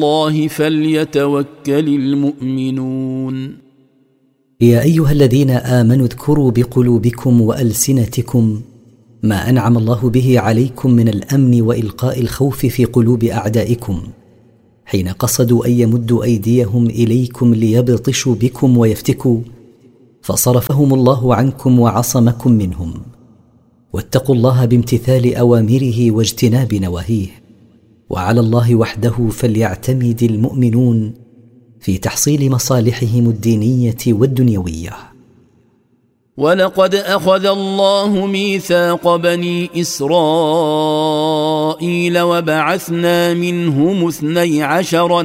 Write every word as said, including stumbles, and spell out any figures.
الله فليتوكل المؤمنون. يا أيها الذين آمنوا اذكروا بقلوبكم وألسنتكم ما أنعم الله به عليكم من الأمن وإلقاء الخوف في قلوب أعدائكم حين قصدوا أن يمدوا أيديهم إليكم ليبطشوا بكم ويفتكوا، فصرفهم الله عنكم وعصمكم منهم. واتقوا الله بامتثال أوامره واجتناب نواهيه، وعلى الله وحده فليعتمد المؤمنون في تحصيل مصالحهم الدينية والدنيوية. ولقد أخذ الله ميثاق بني إسرائيل وبعثنا منهم اثني عشر